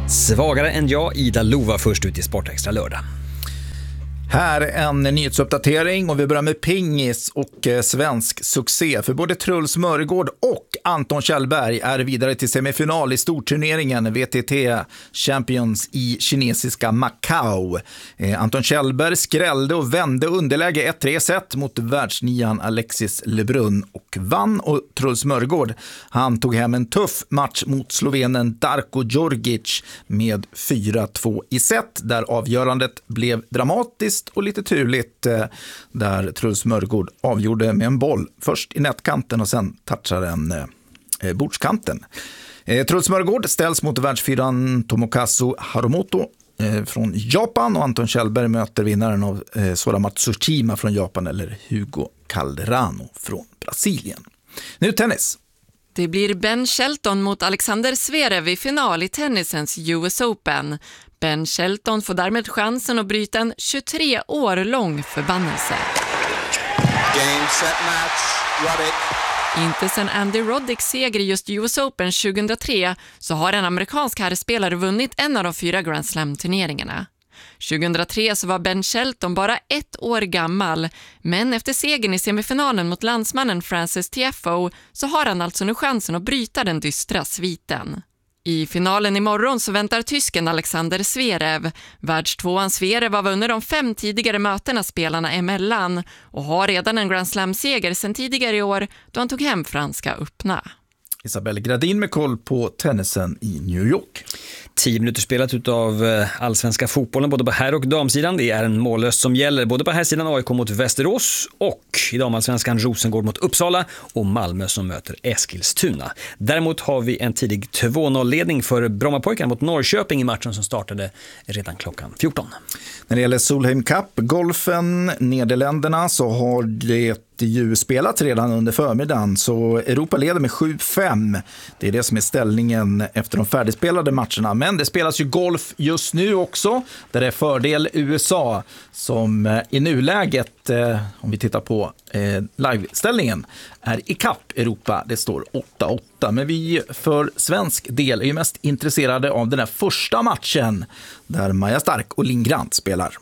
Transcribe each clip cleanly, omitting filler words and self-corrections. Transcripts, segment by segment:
Svagare än jag, Ida Lova först ut i Sportextra lördag. Här en nyhetsuppdatering och vi börjar med pingis och svensk succé. För både Truls Mörgård och Anton Kjellberg är vidare till semifinal i storturneringen VTT Champions i kinesiska Macau. Anton Kjellberg skrällde och vände underläge 1-3 set mot världsnian Alexis Lebrun och vann. Och Truls Mörgård, han tog hem en tuff match mot slovenen Darko Djordjic med 4-2 i set, där avgörandet blev dramatiskt och lite turligt, där Truls Mörgård avgjorde med en boll först i nätkanten och sen touchade den bordskanten. Truls Mörgård ställs mot världsfyran Tomokazu Harumoto från Japan, och Anton Kjellberg möter vinnaren av Sora Matsushima från Japan eller Hugo Calderano från Brasilien. Nu tennis. Det blir Ben Shelton mot Alexander Zverev i final i tennisens US Open. Ben Shelton får därmed chansen att bryta en 23 år lång förbannelse. Game, set, match, Roddick. Inte sedan Andy Roddicks seger i just US Open 2003 så har en amerikansk herrspelare vunnit en av de 4 Grand Slam-turneringarna. 2003 så var Ben Shelton bara 1 år gammal, men efter segern i semifinalen mot landsmannen Francis Tiafoe så har han alltså nu chansen att bryta den dystra sviten. I finalen imorgon så väntar tysken Alexander Zverev. Världstvåan Zverev har vunnit de 5 tidigare mötena spelarna emellan och har redan en Grand Slam-seger sedan tidigare i år då han tog hem franska öppna. Isabelle Gradin med koll på tennisen i New York. 10 minuter spelat utav allsvenska fotbollen både på herr- och damsidan. Det är en mållöst som gäller både på herrsidan AIK mot Västerås och i damallsvenskan Rosengård mot Uppsala och Malmö som möter Eskilstuna. Däremot har vi en tidig 2-0-ledning för Brommapojkarna mot Norrköping i matchen som startade redan klockan 14. När det gäller Solheim Cup, golfen, Nederländerna, så har det ju spelats redan under förmiddagen, så Europa leder med 7-5. Det är det som är ställningen efter de färdigspelade matcherna. Men det spelas ju golf just nu också, där det är fördel USA som i nuläget, om vi tittar på liveställningen, är i kapp Europa. Det står 8-8. Men vi för svensk del är ju mest intresserade av den här första matchen där Maja Stark och Linn Grant spelar.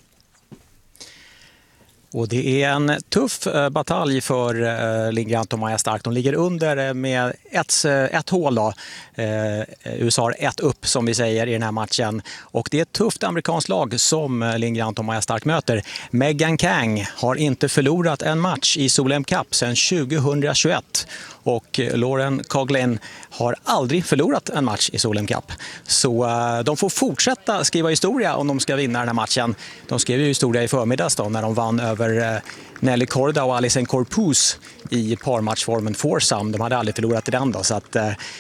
Och det är en tuff batalj för Linn Grant och Maja Stark. De ligger under med ett hål då. USA har 1 upp som vi säger i den här matchen. Och det är ett tufft amerikanskt lag som Linn Grant och Maja Stark möter. Megan Kang har inte förlorat en match i Solheim Cup sedan 2021. Och Lauren Coughlin har aldrig förlorat en match i Solheim Cup. Så de får fortsätta skriva historia om de ska vinna den här matchen. De skrev ju historia i förmiddags då, när de vann över Nelly Korda och Alison Corpus i parmatchformen foursome. De hade aldrig förlorat i den då, så att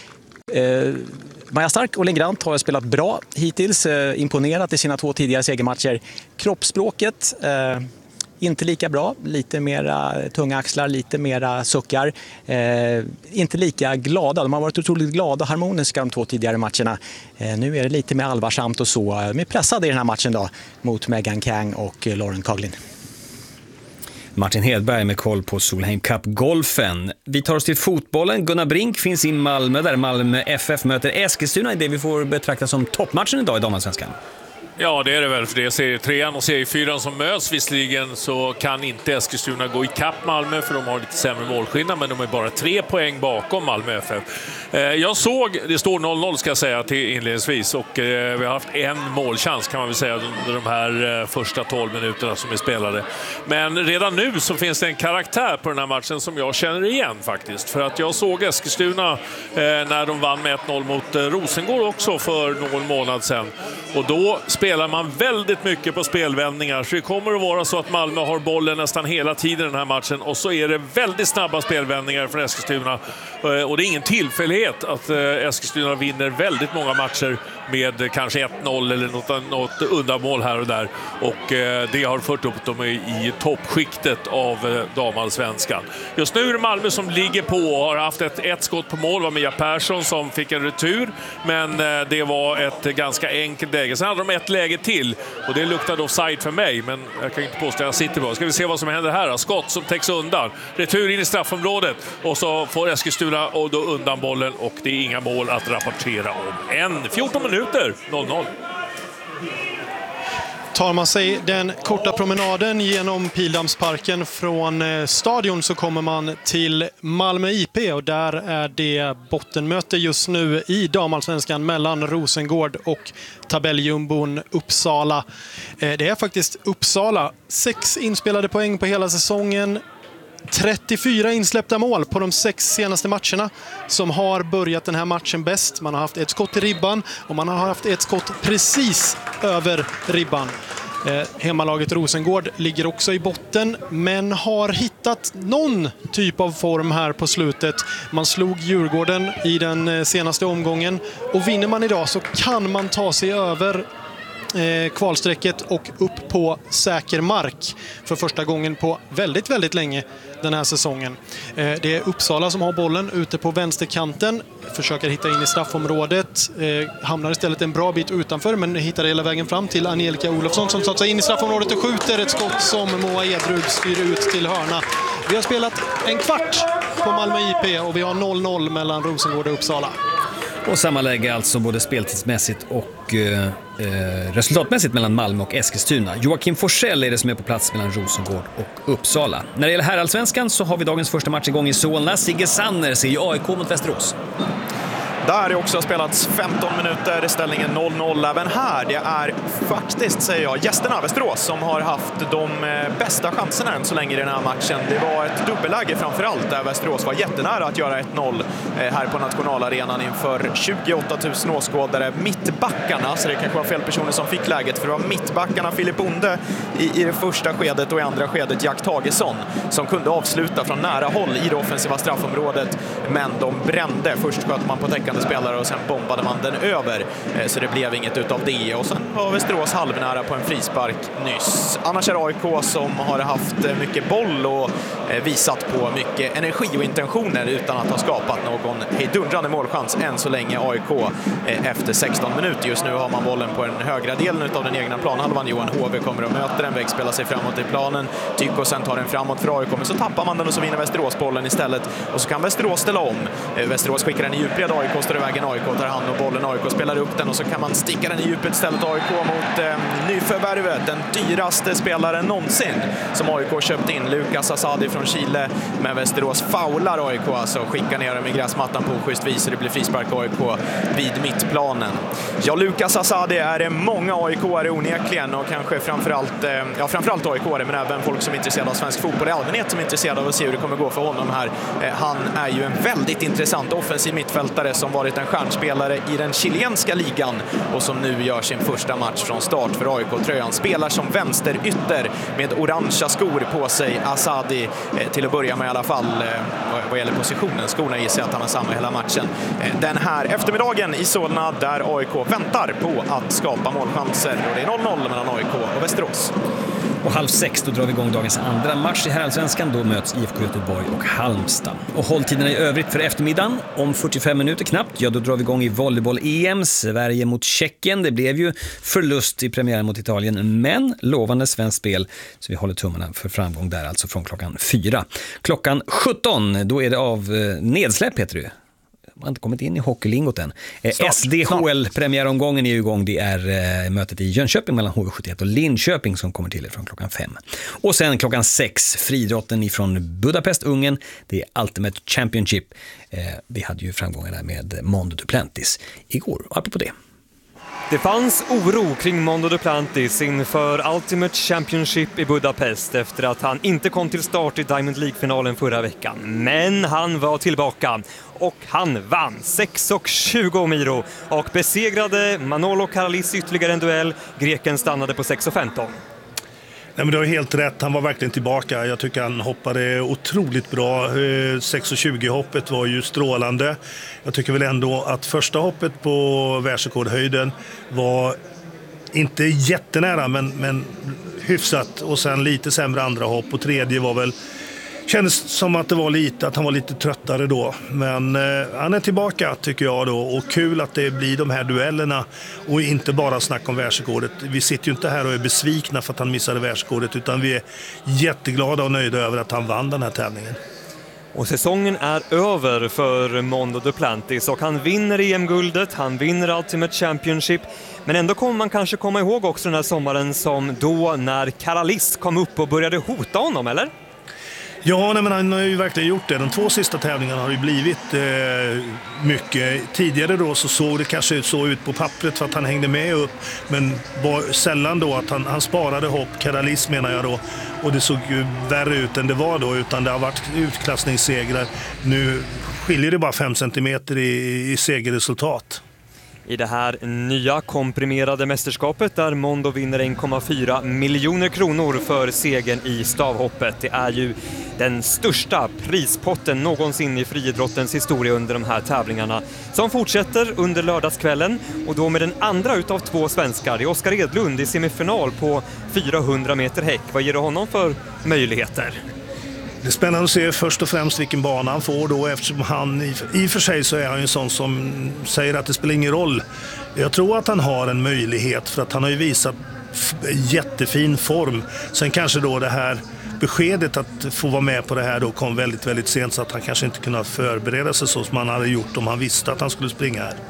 Maja Stark och Linn Grant har spelat bra hittills, imponerat i sina 2 tidigare segermatcher. Kroppsspråket inte lika bra, lite mera tunga axlar, lite mera suckar. Inte lika glada, de har varit otroligt glada och harmoniska de 2 tidigare matcherna. Nu är det lite mer allvarsamt och så. De är pressade i den här matchen då mot Megan Kang och Lauren Coughlin. Martin Hedberg med koll på Solheim Cup-golfen. Vi tar oss till fotbollen. Gunnar Brink finns i Malmö där Malmö FF möter Eskilstuna i det vi får betrakta som toppmatchen idag i damallsvenskan. Ja, det är det väl, för det är serie 3 och serie 4 som möts. Visserligen så kan inte Eskilstuna gå i kapp Malmö för de har lite sämre målskillnad, men de är bara 3 poäng bakom Malmö FF. Jag såg, det står 0-0 ska jag säga till inledningsvis, och vi har haft en målchans kan man väl säga under de här första 12 minuterna som är spelade. Men redan nu så finns det en karaktär på den här matchen som jag känner igen faktiskt. För att jag såg Eskilstuna när de vann med 1-0 mot Rosengård också för någon månad sedan. Och då spelar man väldigt mycket på spelvändningar, så det kommer att vara så att Malmö har bollen nästan hela tiden den här matchen, och så är det väldigt snabba spelvändningar från Eskilstuna, och det är ingen tillfällighet att Eskilstuna vinner väldigt många matcher med kanske 1-0 eller något undanmål här och där, och det har fört upp dem i toppskiktet av damallsvenskan. Just nu är det Malmö som ligger på och har haft ett skott på mål, var Mia Persson som fick en retur, men det var ett ganska enkelt läge. Sen hade de ett läge till. Och det luktade offside för mig, men jag kan inte påstå att jag sitter bra. Ska vi se vad som händer här. Skott som täcks undan. Retur in i straffområdet. Och så får Eskilstuna och då undan bollen. Och det är inga mål att rapportera om. 14 minuter, 0-0. Tar man sig den korta promenaden genom Pildammsparken från stadion så kommer man till Malmö IP och där är det bottenmöte just nu i damallsvenskan mellan Rosengård och tabelljumbon Uppsala. Det är faktiskt Uppsala. 6 inspelade poäng på hela säsongen. 34 insläppta mål på de 6 senaste matcherna som har börjat den här matchen bäst. Man har haft ett skott i ribban och man har haft ett skott precis över ribban. Hemmalaget Rosengård ligger också i botten men har hittat någon typ av form här på slutet. Man slog Djurgården i den senaste omgången och vinner man idag så kan man ta sig över kvalsträcket och upp på säker mark för första gången på väldigt, väldigt länge den här säsongen. Det är Uppsala som har bollen ute på vänsterkanten, försöker hitta in i straffområdet, hamnar istället en bra bit utanför men hittar hela vägen fram till Angelica Olofsson som tar sig in i straffområdet och skjuter ett skott som Moa Edrud styr ut till hörna. Vi har spelat en kvart på Malmö IP och vi har 0-0 mellan Rosengård och Uppsala. Och samma läge alltså både speltidsmässigt och resultatmässigt mellan Malmö och Eskilstuna. Joakim Forsell är det som är på plats mellan Rosengård och Uppsala. När det gäller herrallsvenskan så har vi dagens första match igång i Solna. Sigge Sanner ser ju AIK mot Västerås. Där är också spelats 15 minuter, ställningen 0-0 även här. Det är faktiskt, säger jag, gästerna Västerås som har haft de bästa chanserna än så länge i den här matchen. Det var ett dubbelläge framförallt där Västerås var jättenära att göra 1-0 här på nationalarenan inför 28 000 åskådare. Mittbackarna, så det kanske var fel personer som fick läget, för det var mittbackarna Filip Bonde i det första skedet och i andra skedet Jack Tagesson som kunde avsluta från nära håll i det offensiva straffområdet, men de brände. Först sköt man på täckande spelare och sen bombade man den över, så det blev inget utav det. Och sen var Västerås halvnära på en frispark nyss. Annars är AIK som har haft mycket boll och visat på mycket energi och intentioner utan att ha skapat någon hejdundrande målchans än så länge. AIK efter 16 minuter. Just nu har man bollen på den högra delen av den egna planhalvan. Johan Hove kommer och möter den, vägspelar sig framåt i planen. Tycker sen tar den framåt för AIK, men så tappar man den och så vinner Västerås bollen istället. Och så kan Västerås ställa om. Västerås skickar den i djupled, AIK står i vägen, AIK tar hand om bollen, AIK spelar upp den och så kan man sticka den i djupet istället. AIK mot nyförvärvet, den dyraste spelaren någonsin som AIK köpt in, Lukas Asadi från Chile, med Västerås faular AIK, alltså skickar ner den med gräsmattan på schysst vis, så det blir frispark AIK vid mittplanen. Ja, Lukas Asadi är många AIK-are onekligen, och kanske framförallt AIK-are, men även folk som är intresserade av svensk fotboll i allmänhet som är intresserade av att se hur det kommer gå för honom här. Han är ju en väldigt intressant offensiv mittfältare som varit en stjärnspelare i den chilenska ligan och som nu gör sin första match från start för AIK-tröjan. Spelar som vänsterytter med orangea skor på sig, Asadi, till att börja med i alla fall vad gäller positionen. Skorna gissar att han har samma hela matchen. Den här eftermiddagen i Solna där AIK väntar på att skapa målchanser, och det är 0-0 mellan AIK och Västerås. Och 5:30 då drar vi igång dagens andra match i herrallsvenskan. Då möts IFK Göteborg och Halmstad. Och hålltiderna i övrigt för eftermiddagen, om 45 minuter knappt, ja då drar vi igång i volleyboll-EM. Sverige mot Tjeckien. Det blev ju förlust i premiären mot Italien, men lovande svenskt spel. Så vi håller tummarna för framgång där, alltså från klockan 4. Klockan 17, då är det av nedsläpp, heter det. Man har inte kommit in i hockeylingot än. SDHL-premiäromgången är igång. Det är mötet i Jönköping mellan HV71 och Linköping som kommer till från klockan 5. Och sen klockan 6, friidrotten ifrån Budapest, Ungern. Det är Ultimate Championship. Vi hade ju framgångar där med Mondo Duplantis igår. Apropå det. Det fanns oro kring Mondo Duplantis inför Ultimate Championship i Budapest efter att han inte kom till start i Diamond League-finalen förra veckan. Men han var tillbaka och han vann 6:20 Miro och besegrade Manolo Karalis ytterligare en duell. Greken stannade på 6:15. Nej, men det var helt rätt. Han var verkligen tillbaka. Jag tycker han hoppade otroligt bra. 6:20 hoppet var ju strålande. Jag tycker väl ändå att första hoppet på världsrekordhöjden var inte jättenära, men hyfsat. Och sen lite sämre andra hopp. Och tredje var väl Kändes som att han var lite tröttare då. Men han är tillbaka tycker jag då. Och kul att det blir de här duellerna och inte bara snack om världsrekordet. Vi sitter ju inte här och är besvikna för att han missade världsrekordet, utan vi är jätteglada och nöjda över att han vann den här tävlingen. Och säsongen är över för Mondo Duplantis och han vinner EM-guldet, han vinner Ultimate Championship. Men ändå kommer man kanske komma ihåg också den här sommaren som då när Karalis kom upp och började hota honom, eller? Ja, men han har ju verkligen gjort det. De 2 sista tävlingarna har ju blivit mycket. Tidigare då så såg det kanske så ut på pappret för att han hängde med upp. Men var sällan då att han sparade hopp, Karalis menar jag då. Och det såg ju värre ut än det var då, utan det har varit utklassningssegrar. Nu skiljer det bara 5 centimeter i segerresultat. I det här nya komprimerade mästerskapet där Mondo vinner 1,4 miljoner kronor för segern i stavhoppet. Det är ju den största prispotten någonsin i friidrottens historia under de här tävlingarna som fortsätter under lördagskvällen och då med den andra utav 2 svenskar. Det är Oskar Edlund i semifinal på 400 meter häck. Vad ger det honom för möjligheter? Det är spännande att se först och främst vilken bana han får då, eftersom han i och för sig så är han ju en sån som säger att det spelar ingen roll. Jag tror att han har en möjlighet för att han har ju visat jättefin form. Sen kanske då det här beskedet att få vara med på det här då kom väldigt, väldigt sent så att han kanske inte kunde förbereda sig så som han hade gjort om han visste att han skulle springa här.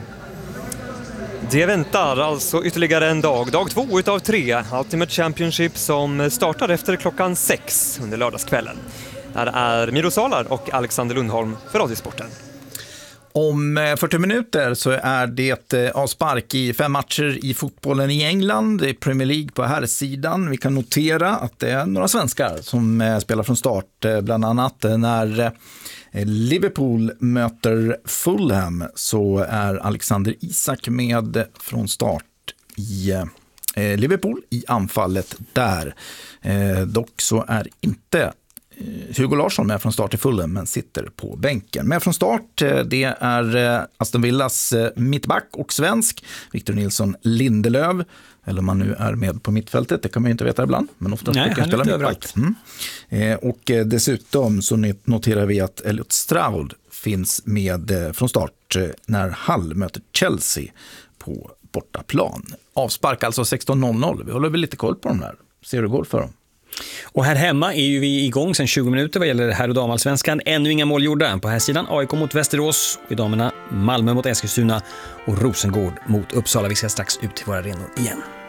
Det väntar alltså ytterligare en dag. Dag 2 utav 3. Ultimate Championship som startar efter klockan 6 under lördagskvällen. Där är Miro Salar och Alexander Lundholm för Radiosporten. Om 40 minuter så är det avspark i 5 matcher i fotbollen i England, i Premier League på här sidan. Vi kan notera att det är några svenskar som spelar från start, bland annat när Liverpool möter Fulham så är Alexander Isak med från start i Liverpool i anfallet där. Dock så är inte Hugo Larsson med från start i Fulham men sitter på bänken. Med från start det är Aston Villas mittback och svensk Victor Nilsson Lindelöf. Eller om man nu är med på mittfältet, det kan man ju inte veta ibland. Men oftast brukar han spela mittback. Och dessutom så noterar vi att Elliot Stroud finns med från start när Hull möter Chelsea på bortaplan. Avspark alltså 16:00. Vi håller väl lite koll på dem där. Ser hur det går för dem. Och här hemma är ju vi igång sedan 20 minuter vad gäller herr- och damallsvenskan. Ännu inga mål gjorda. På här sidan AIK mot Västerås, i damerna Malmö mot Eskilstuna och Rosengård mot Uppsala. Vi ska strax ut till våra arenor igen.